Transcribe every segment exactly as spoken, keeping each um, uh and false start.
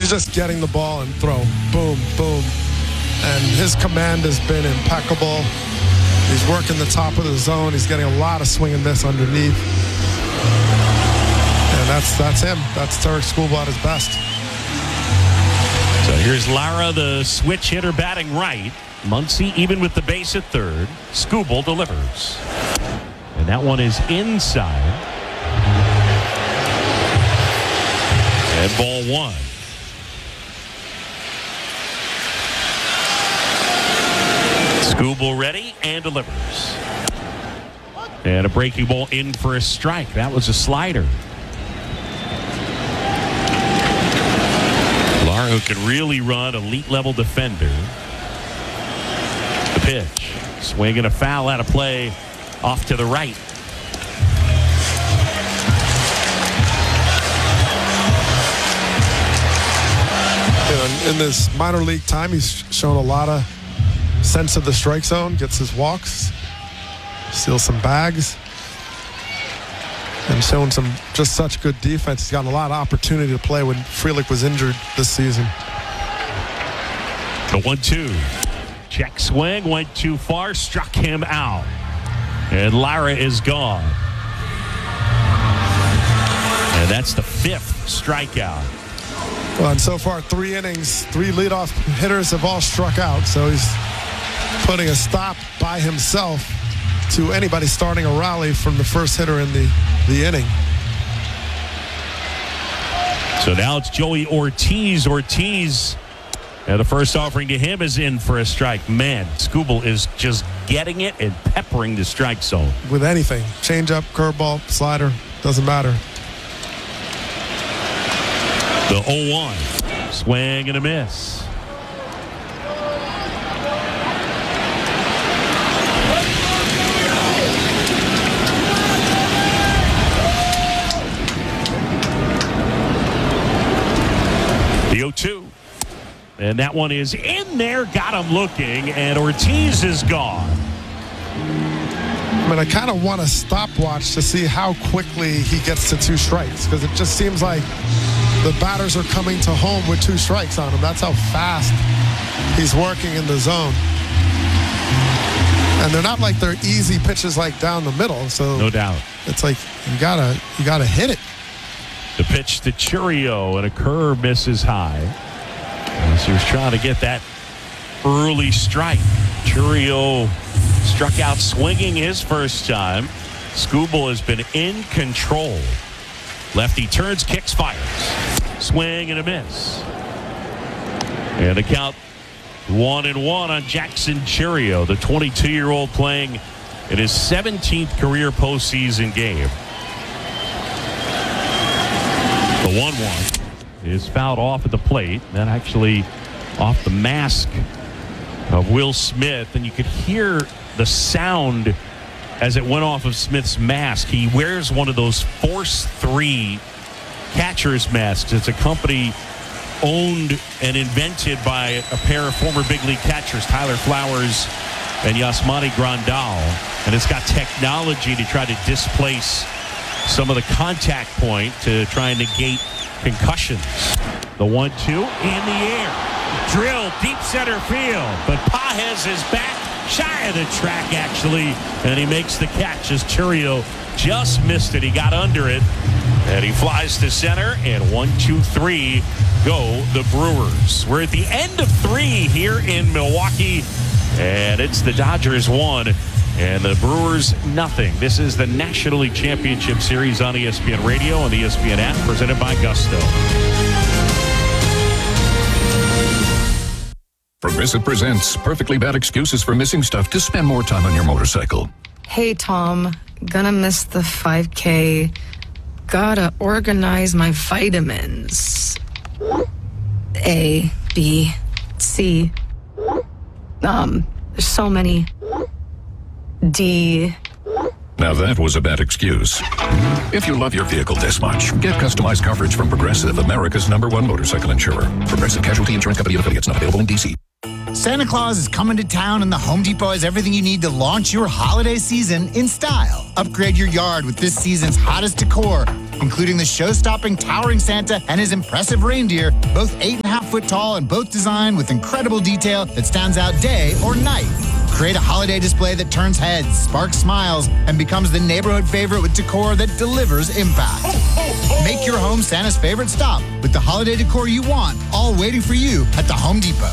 he's just getting the ball and throw. Boom, boom. And his command has been impeccable. He's working the top of the zone. He's getting a lot of swing and miss underneath. And that's that's him. That's Tarik Skubal at his best. So here's Lara, the switch hitter, batting right. Muncy even with the base at third. Skubal delivers. And that one is inside. And ball one. Skubal ready and delivers. And a breaking ball in for a strike. That was a slider. Lara, who can really run, elite level defender. The pitch. Swing and a foul out of play off to the right. You know, in this minor league time, he's shown a lot of sense of the strike zone, gets his walks, steals some bags, and showing some just such good defense. He's gotten a lot of opportunity to play when Frelick was injured this season. The one two. Check swing, went too far, struck him out. And Lara is gone. And that's the fifth strikeout. Well, and so far, three innings, three leadoff hitters have all struck out. So he's putting a stop by himself to anybody starting a rally from the first hitter in the, the inning. So now it's Joey Ortiz. Ortiz, uh, the first offering to him is in for a strike. Man, Skubal is just getting it and peppering the strike zone. With anything. Changeup, curveball, slider, doesn't matter. The oh one. Swing and a miss. The oh two. And that one is in there. Got him looking. And Ortiz is gone. I mean, I kind of want a stopwatch to see how quickly he gets to two strikes, because it just seems like the batters are coming to home with two strikes on him. That's how fast he's working in the zone. And they're not like they're easy pitches like down the middle. So no doubt. It's like you gotta you gotta hit it. The pitch to Chourio, and a curve misses high. As he was trying to get that early strike. Chourio struck out swinging his first time. Skubal has been in control. Lefty turns, kicks, fires. Swing and a miss. And the count one and one on Jackson Chourio, the twenty-two-year-old playing in his seventeenth career postseason game. The one one is fouled off at the plate. That actually off the mask of Will Smith, and you could hear the sound as it went off of Smith's mask. He wears one of those Force three catcher's masks. It's a company owned and invented by a pair of former big league catchers, Tyler Flowers and Yasmani Grandal. And it's got technology to try to displace some of the contact point to try and negate concussions. The one two in the air. Drill deep center field. But Pages is back. Shy of the track, actually, and he makes the catch as Chourio just missed it. He got under it, and he flies to center, and one, two, three go the Brewers. We're at the end of three here in Milwaukee, and it's the Dodgers one and the Brewers nothing. This is the National League Championship Series on E S P N Radio and the E S P N app, presented by Gusto. Progressive presents Perfectly Bad Excuses for Missing Stuff to spend more time on your motorcycle. Hey, Tom. Gonna miss the five K. Gotta organize my vitamins. A, B, C. Um, there's so many. D. Now that was a bad excuse. If you love your vehicle this much, get customized coverage from Progressive, America's number one motorcycle insurer. Progressive Casualty Insurance Company and affiliates, not available in D C. Santa Claus is coming to town, and the Home Depot has everything you need to launch your holiday season in style. Upgrade your yard with this season's hottest decor, including the show-stopping Towering Santa and his impressive reindeer, both eight and a half foot tall and both designed with incredible detail that stands out day or night. Create a holiday display that turns heads, sparks smiles, and becomes the neighborhood favorite with decor that delivers impact. Make your home Santa's favorite stop with the holiday decor you want, all waiting for you at the Home Depot.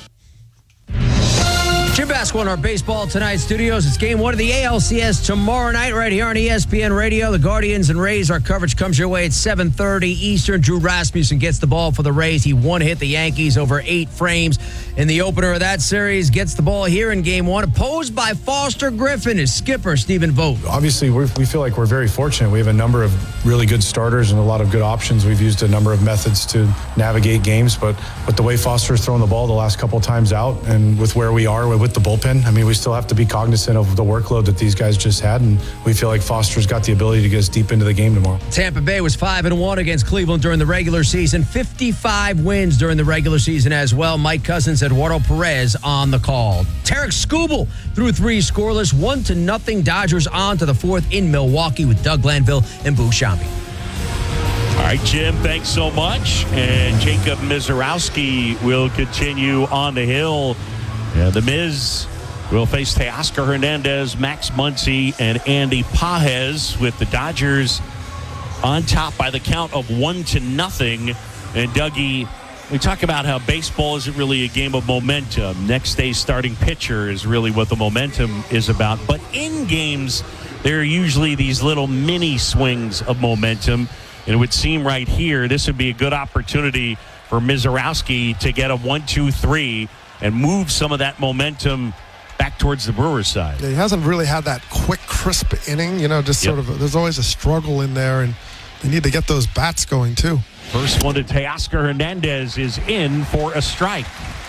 Jim Basco in our Baseball Tonight studios. It's game one of the A L C S tomorrow night right here on E S P N Radio. The Guardians and Rays, our coverage comes your way at seven thirty Eastern. Drew Rasmussen gets the ball for the Rays. He one-hit the Yankees over eight frames in the opener of that series. Gets the ball here in game one. Opposed by Foster Griffin, his skipper, Stephen Vogt. Obviously, we're, we feel like we're very fortunate. We have a number of really good starters and a lot of good options. We've used a number of methods to navigate games, but with the way Foster's thrown the ball the last couple times out and with where we are with the bullpen, I mean, we still have to be cognizant of the workload that these guys just had, and we feel like Foster's got the ability to get us deep into the game tomorrow. Tampa Bay was five and one against Cleveland during the regular season. fifty-five wins during the regular season as well. Mike Cousins, Eduardo Perez on the call. Tarek Skubal threw three scoreless, one to nothing. Dodgers on to the fourth in Milwaukee with Doug Glanville and Boo Shambi. All right, Jim, thanks so much. And Jacob Mizorowski will continue on the hill. Yeah, the Miz will face Teoscar Hernandez, Max Muncy, and Andy Pages, with the Dodgers on top by the count of one to nothing. And Dougie, we talk about how baseball isn't really a game of momentum. Next day's starting pitcher is really what the momentum is about. But in games, there are usually these little mini swings of momentum. And it would seem right here, this would be a good opportunity for Mizorowski to get a one two three and move some of that momentum back towards the Brewers side. Yeah, he hasn't really had that quick, crisp inning. You know, just Yep. sort of, there's always a struggle in there, and they need to get those bats going, too. First one to Teoscar Hernandez is in for a strike.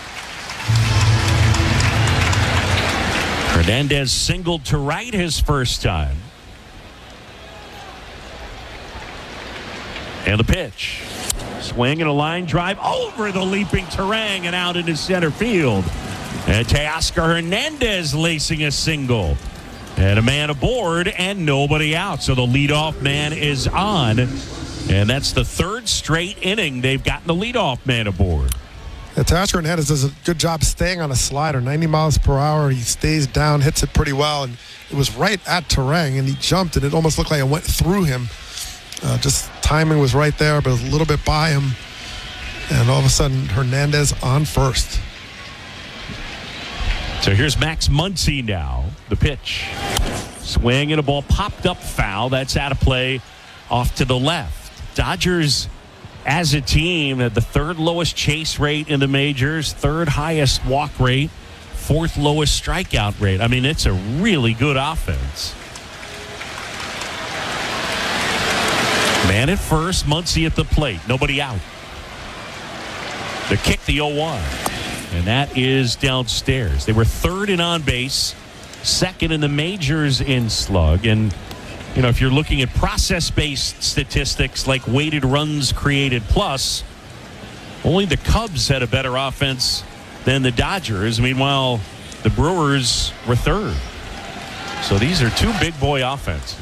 Hernandez singled to right his first time. And the pitch. Swing and a line drive over the leaping Terang and out into center field. And Teoscar Hernandez lacing a single. And a man aboard and nobody out. So the leadoff man is on. And that's the third straight inning they've gotten the leadoff man aboard. Yeah, Teoscar Hernandez does a good job staying on a slider, ninety miles per hour. He stays down, hits it pretty well, and it was right at Terang, and he jumped, and it almost looked like it went through him. Uh, just timing was right there, but it was a little bit by him. And all of a sudden, Hernandez on first. So here's Max Muncy now. The pitch. Swing and a ball popped up foul. That's out of play off to the left. Dodgers, as a team, had the third lowest chase rate in the majors, third highest walk rate, fourth lowest strikeout rate. I mean, it's a really good offense. Man at first, Muncy at the plate. Nobody out. The kick, the oh one. And that is downstairs. They were third in on base, second in the majors in slug. And, you know, if you're looking at process-based statistics like weighted runs created plus, only the Cubs had a better offense than the Dodgers. Meanwhile, the Brewers were third. So these are two big boy offenses.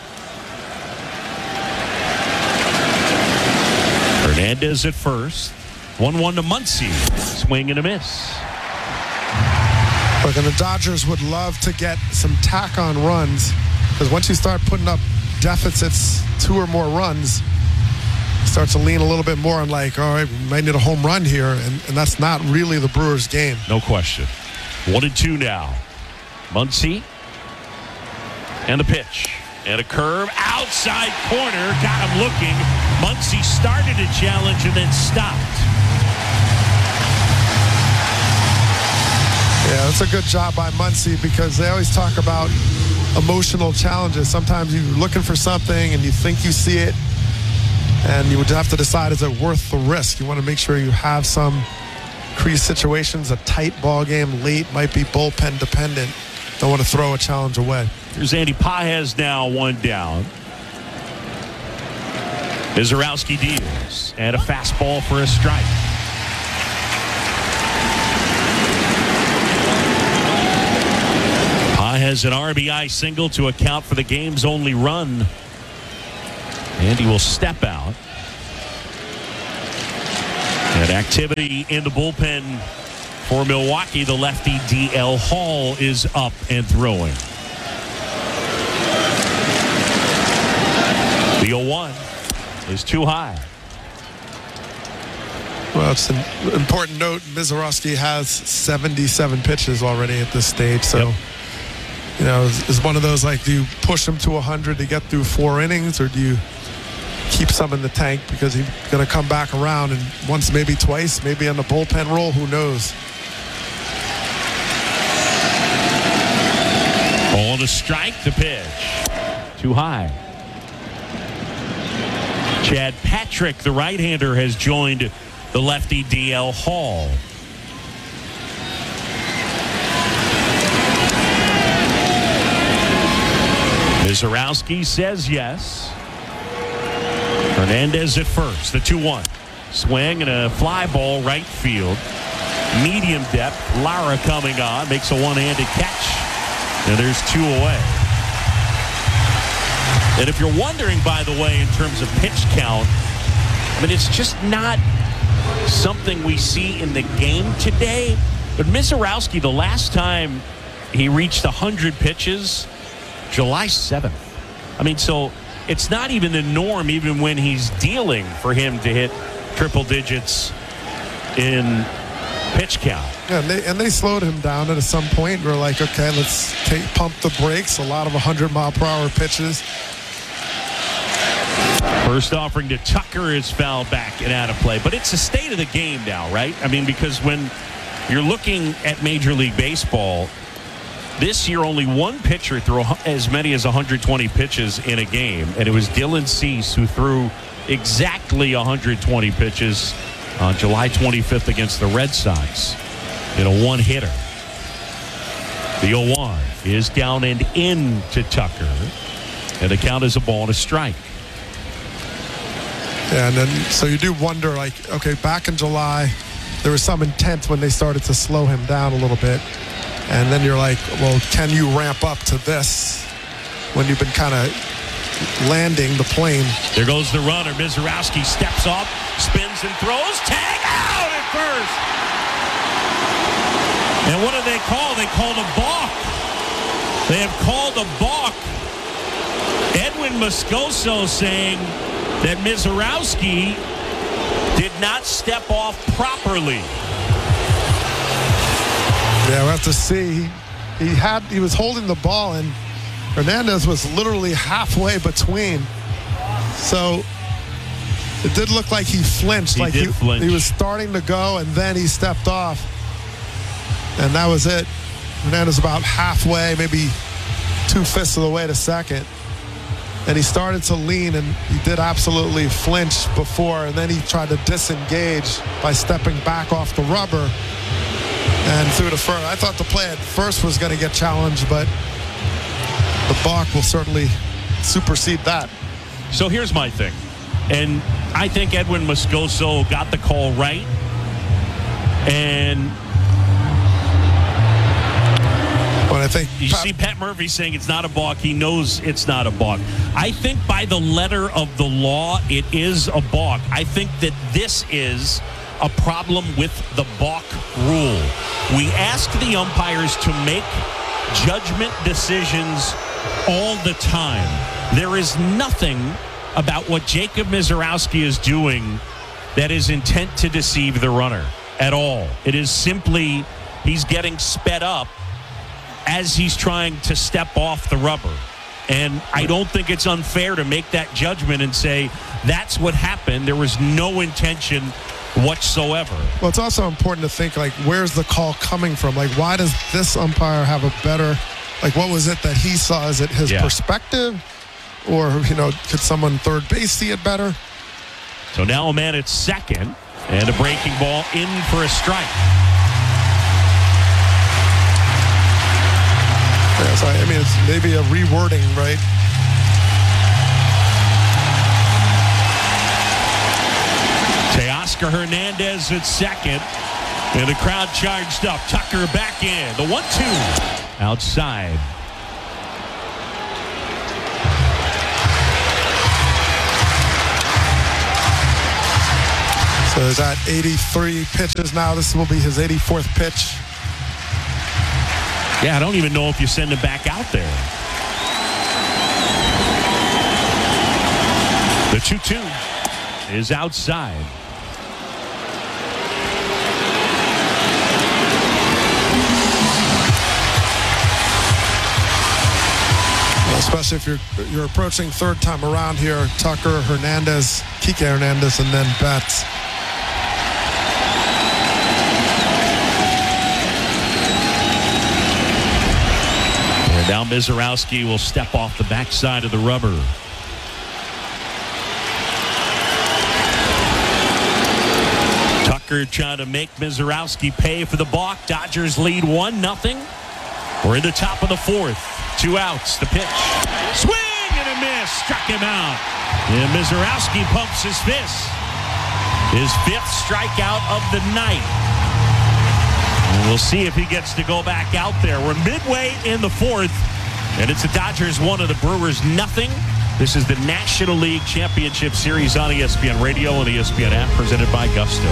Hernandez at first. one one to Muncy. Swing and a miss. Look, and the Dodgers would love to get some tack on runs, because once you start putting up deficits, two or more runs, it starts to lean a little bit more on like, all right, we might need a home run here, and, and that's not really the Brewers' game. No question. One and two now. Muncy. And the pitch. And a curve outside corner. Got him looking. Muncy started a challenge and then stopped. Yeah, that's a good job by Muncy, because they always talk about emotional challenges. Sometimes you're looking for something and you think you see it, and you would have to decide, is it worth the risk? You want to make sure you have some crease situations, a tight ball game late, might be bullpen dependent. Don't want to throw a challenge away. Here's Andy Pages now, one down. Mizorowski deals, and a fastball for a strike. Pages an R B I single to account for the game's only run. Andy will step out. And activity in the bullpen for Milwaukee. The lefty D L Hall is up and throwing. The oh one is too high. Well, it's an important note. Mizorowski has seventy-seven pitches already at this stage. So, yep. you know, it's, it's one of those, like, do you push him to one hundred to get through four innings, or do you keep some in the tank because he's going to come back around and once, maybe twice, maybe in the bullpen role, who knows? On a strike to pitch. Too high. Chad Patrick, the right-hander, has joined the lefty D L Hall. Mizorowski says yes. Hernandez at first, the two one. Swing and a fly ball right field. Medium depth. Lara coming on, makes a one-handed catch. And there's two away. And if you're wondering, by the way, in terms of pitch count, I mean, it's just not something we see in the game today. But Mizorowski, the last time he reached one hundred pitches, July seventh. I mean, so it's not even the norm, even when he's dealing, for him to hit triple digits in pitch count. Yeah, and they, and they slowed him down at some point. We're like, okay, let's take, pump the brakes. A lot of one hundred mile per hour pitches. First offering to Tucker is fouled back and out of play. But it's the state of the game now, right? I mean, because when you're looking at Major League Baseball, this year only one pitcher threw as many as one hundred twenty pitches in a game, and it was Dylan Cease who threw exactly one hundred twenty pitches on July twenty-fifth against the Red Sox in a one-hitter. The oh one is down and in to Tucker, and the count is a ball and a strike. Yeah, and then so you do wonder, like, okay, back in July, there was some intent when they started to slow him down a little bit. And then you're like, well, can you ramp up to this when you've been kind of landing the plane? There goes the runner. Mizorowski steps off, spins and throws. Tag out at first. And what do they call? They called a balk. They have called a balk. Edwin Moscoso saying that Mizorowski did not step off properly. Yeah, we'll have to see. He had he was holding the ball, and Hernandez was literally halfway between. So it did look like he flinched. He like did he, flinch. he was starting to go, and then he stepped off. And that was it. Hernandez about halfway, maybe two-fifths of the way to second. And he started to lean, and he did absolutely flinch before, and then he tried to disengage by stepping back off the rubber and threw to first. I thought the play at first was going to get challenged, but the balk will certainly supersede that. So here's my thing. And I think Edwin Moscoso got the call right. And but I think you see Pat Murphy saying it's not a balk. He knows it's not a balk. I think by the letter of the law, it is a balk. I think that this is a problem with the balk rule. We ask the umpires to make judgment decisions all the time. There is nothing about what Jacob Mizorowski is doing that is intent to deceive the runner at all. It is simply he's getting sped up as he's trying to step off the rubber. And I don't think it's unfair to make that judgment and say that's what happened. There was no intention whatsoever. Well, it's also important to think, like, where's the call coming from? Like, why does this umpire have a better, like, what was it that he saw? Is it his yeah. perspective? Or, you know, could someone third base see it better? So now a man at second, and a breaking ball in for a strike. Yeah, so, I mean, it's maybe a rewording, right? Teoscar Hernandez at second, and the crowd charged up. Tucker back in. The one two outside. So he's at eighty-three pitches now. This will be his eighty-fourth pitch. Yeah, I don't even know if you send him back out there. The two two is outside. Especially if you're you're approaching third time around here, Tucker, Hernandez, Kike Hernandez, and then Betts. And now Mizorowski will step off the backside of the rubber. Tucker trying to make Mizorowski pay for the balk. Dodgers lead one nothing. We're in the top of the fourth. Two outs. The pitch. Swing and a miss. Struck him out. And Mizorowski pumps his fist. His fifth strikeout of the night. And we'll see if he gets to go back out there. We're midway in the fourth. And it's the Dodgers one of the Brewers nothing. This is the National League Championship Series on E S P N Radio and E S P N app presented by Gusto.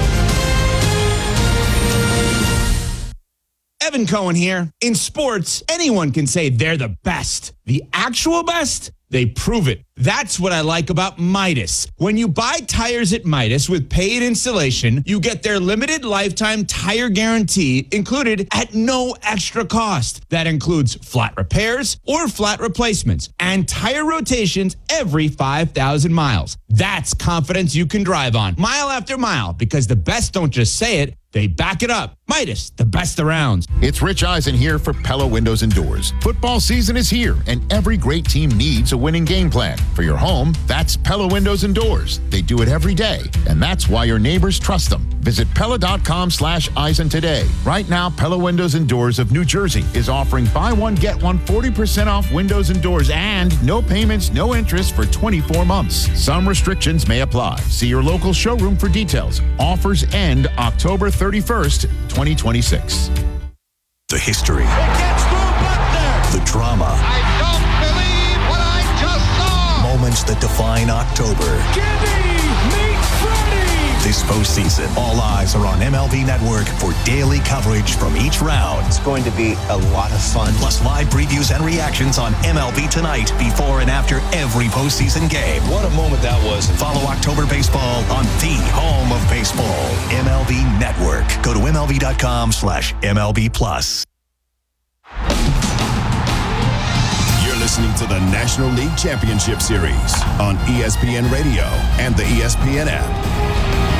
Evan Cohen here. In sports, anyone can say they're the best. The actual best? They prove it. That's what I like about Midas. When you buy tires at Midas with paid installation, you get their limited lifetime tire guarantee included at no extra cost. That includes flat repairs or flat replacements and tire rotations every five thousand miles. That's confidence you can drive on mile after mile, because the best don't just say it, they back it up. Midas, the best around. It's Rich Eisen here for Pella Windows and Doors. Football season is here, and every great team needs a winning game plan. For your home, that's Pella Windows and Doors. They do it every day, and that's why your neighbors trust them. Visit Pella.com slash Eisen today. Right now, Pella Windows and Doors of New Jersey is offering buy one, get one forty percent off windows and doors and no payments, no interest for twenty-four months. Some restrictions may apply. See your local showroom for details. Offers end October thirty-first, twenty twenty-six. The history. It gets through Buckner. The drama. I don't believe what I just saw. Moments that define October. Gibby meets Freddie. This postseason, all eyes are on M L B Network for daily coverage from each round. It's going to be a lot of fun. Plus live previews and reactions on M L B Tonight before and after every postseason game. What a moment that was. Follow October baseball on the home of baseball, M L B Network. Go to MLB.com slash MLB Plus. You're listening to the National League Championship Series on E S P N Radio and the E S P N app.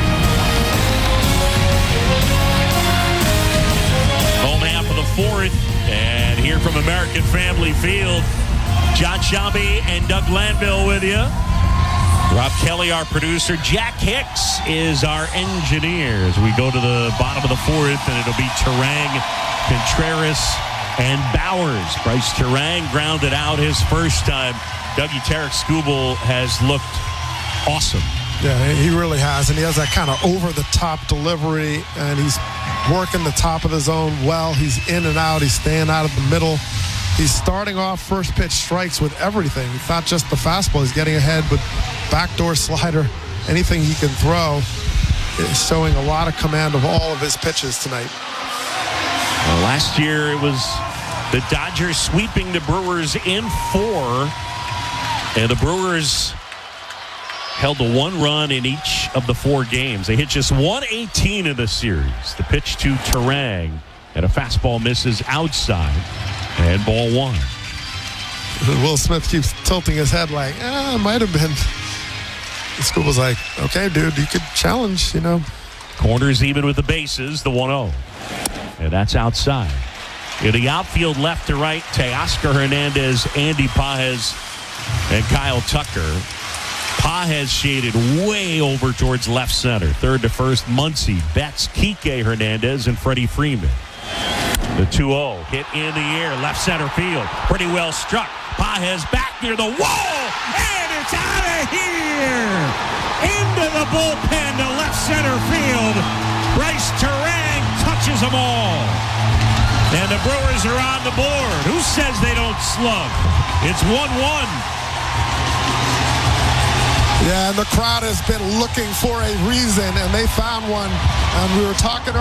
Home half of the fourth, and here from American Family Field, John Shelby and Doug Landville with you. Rob Kelly, our producer. Jack Hicks is our engineer as we go to the bottom of the fourth, and it'll be Turang, Contreras, and Bowers. Bryce Turang grounded out his first time. Dougie Tarek-Skubal has looked awesome. Yeah, he really has, and he has that kind of over-the-top delivery, and he's working the top of the zone well. He's in and out. He's staying out of the middle. He's starting off first pitch strikes with everything. It's not just the fastball. He's getting ahead with backdoor slider, anything he can throw. Is showing a lot of command of all of his pitches tonight. Well, last year it was the Dodgers sweeping the Brewers in four, and the Brewers held to one run in each of the four games. They hit just one eighteen in the series. The pitch to Turang, and a fastball misses outside, and ball one. Will Smith keeps tilting his head like, ah, it might have been. Skubal's like, okay, dude, you could challenge, you know. Corners even with the bases, the one oh. And that's outside. In the outfield, left to right, Teoscar Hernandez, Andy Pages, and Kyle Tucker. Pages shaded way over towards left center. Third to first, Muncy, Betts, Kike Hernandez, and Freddie Freeman. The two oh hit in the air, left center field. Pretty well struck. Pages back near the wall, and it's out of here. Into the bullpen to left center field. Bryce Turang touches them all. And the Brewers are on the board. Who says they don't slug? It's one one. Yeah, and the crowd has been looking for a reason, and they found one. And we were talking